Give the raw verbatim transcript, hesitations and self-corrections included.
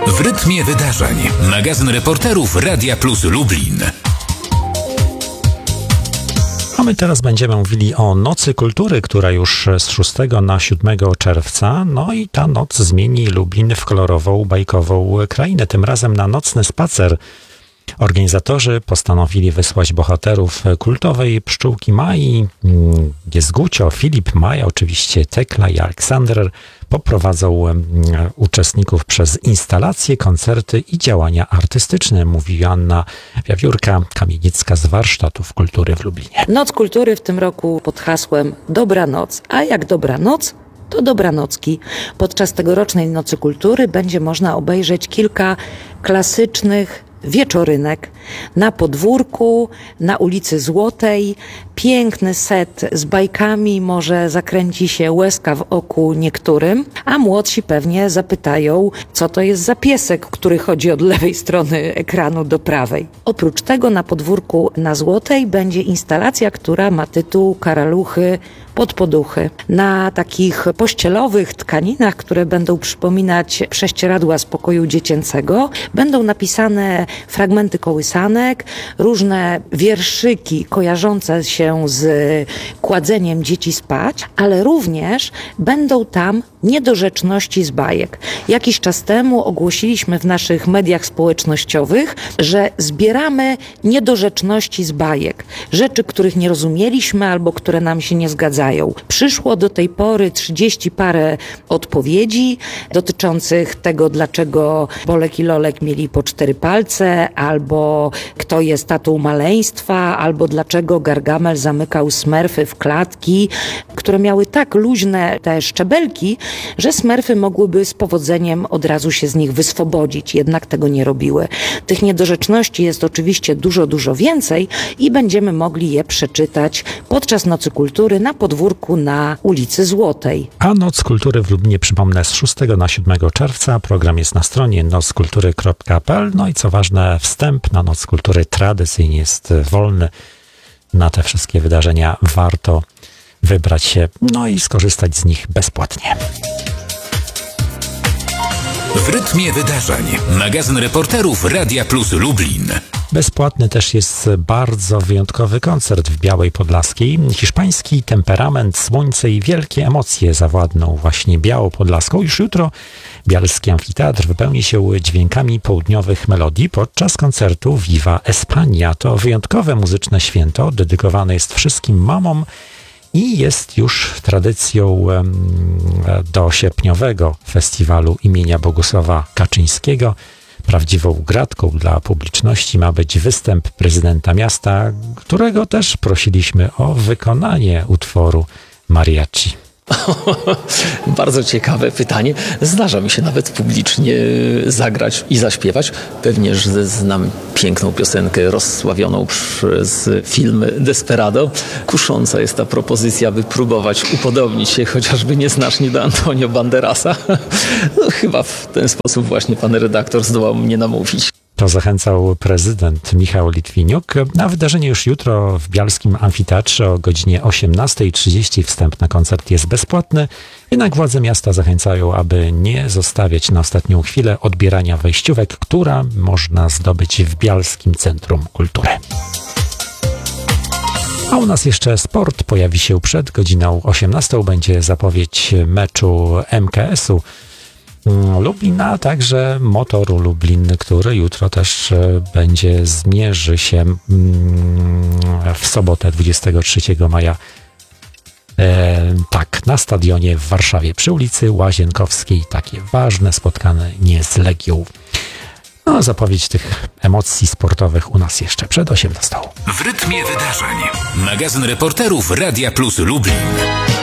W rytmie wydarzeń. Magazyn reporterów Radia Plus Lublin. A my teraz będziemy mówili o Nocy Kultury, która już z szóstego na siódmego czerwca, no i ta noc zmieni Lublin w kolorową, bajkową krainę. Tym razem na nocny spacer organizatorzy postanowili wysłać bohaterów kultowej Pszczółki Mai. Jest Gucio, Filip, Maja, oczywiście Tekla i Aleksander. Poprowadzą uczestników przez instalacje, koncerty i działania artystyczne, mówi Joanna Wiewiórka-Kamienicka z Warsztatów Kultury w Lublinie. Noc Kultury w tym roku pod hasłem Dobranoc. A jak dobranoc, to dobranocki. Podczas tegorocznej Nocy Kultury będzie można obejrzeć kilka klasycznych wieczorynek na podwórku, na ulicy Złotej. Piękny set z bajkami, może zakręci się łezka w oku niektórym, a młodsi pewnie zapytają, co to jest za piesek, który chodzi od lewej strony ekranu do prawej. Oprócz tego na podwórku na Złotej będzie instalacja, która ma tytuł Karaluchy pod poduchy. Na takich pościelowych tkaninach, które będą przypominać prześcieradła z pokoju dziecięcego, będą napisane fragmenty kołysanek, różne wierszyki kojarzące się z kładzeniem dzieci spać, ale również będą tam niedorzeczności z bajek. Jakiś czas temu ogłosiliśmy w naszych mediach społecznościowych, że zbieramy niedorzeczności z bajek. Rzeczy, których nie rozumieliśmy albo które nam się nie zgadzają. Przyszło do tej pory trzydzieści parę odpowiedzi dotyczących tego, dlaczego Bolek i Lolek mieli po cztery palce, albo kto jest tatą maleństwa, albo dlaczego Gargamel zamykał smerfy w klatki, które miały tak luźne te szczebelki, że smerfy mogłyby z powodzeniem od razu się z nich wyswobodzić, jednak tego nie robiły. Tych niedorzeczności jest oczywiście dużo, dużo więcej i będziemy mogli je przeczytać podczas Nocy Kultury na podwórku na ulicy Złotej. A Noc Kultury w Lublinie, przypomnę, z szóstego na siódmego czerwca. Program jest na stronie noc kultury kropka p l. No i co ważne, wstęp na Noc Kultury tradycyjnie jest wolny. Na te wszystkie wydarzenia warto wybrać się, no i skorzystać z nich bezpłatnie. W rytmie wydarzeń. Magazyn reporterów Radia Plus Lublin. Bezpłatny też jest bardzo wyjątkowy koncert w Białej Podlaskiej. Hiszpański temperament, słońce i wielkie emocje zawładną właśnie Białą Podlaską. Już jutro bialski amfiteatr wypełni się dźwiękami południowych melodii podczas koncertu Viva España. To wyjątkowe muzyczne święto dedykowane jest wszystkim mamom i jest już tradycją do sierpniowego festiwalu imienia Bogusława Kaczyńskiego. Prawdziwą gratką dla publiczności ma być występ prezydenta miasta, którego też prosiliśmy o wykonanie utworu mariachi. Bardzo ciekawe pytanie. Zdarza mi się nawet publicznie zagrać i zaśpiewać. Pewnie, że znam piękną piosenkę rozsławioną przez film Desperado. Kusząca jest ta propozycja, by próbować upodobnić się chociażby nieznacznie do Antonio Banderasa. No, chyba w ten sposób właśnie pan redaktor zdołał mnie namówić. To zachęcał prezydent Michał Litwiniuk. Na wydarzenie już jutro w Bialskim Amfiteatrze o godzinie osiemnastej trzydzieści wstęp na koncert jest bezpłatny, jednak władze miasta zachęcają, aby nie zostawiać na ostatnią chwilę odbierania wejściówek, która można zdobyć w Bialskim Centrum Kultury. A u nas jeszcze sport pojawi się przed godziną osiemnastą. Będzie zapowiedź meczu M K S-u Lublin, a także Motoru Lublin, który jutro też będzie zmierzy się w sobotę dwudziestego trzeciego maja e, tak, na stadionie w Warszawie przy ulicy Łazienkowskiej. Takie ważne spotkanie z Legią. No, zapowiedź tych emocji sportowych u nas jeszcze przed osiemnastą. W rytmie wydarzeń. Magazyn reporterów Radia Plus Lublin.